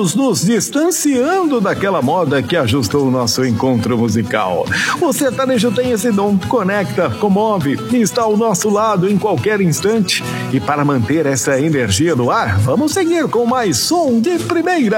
vamos nos distanciando daquela moda que ajustou o nosso encontro musical. O sertanejo tem esse dom, conecta, comove e está ao nosso lado em qualquer instante. E para manter essa energia no ar, vamos seguir com mais som de primeira.